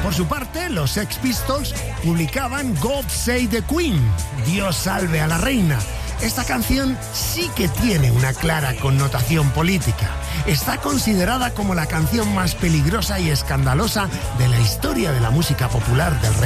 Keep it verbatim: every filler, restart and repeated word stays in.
Por su parte, los Sex Pistols publicaban God Save the Queen, Dios salve a la reina. Esta canción sí que tiene una clara connotación política. Está considerada como la canción más peligrosa y escandalosa de la historia de la música popular del Reino Unido.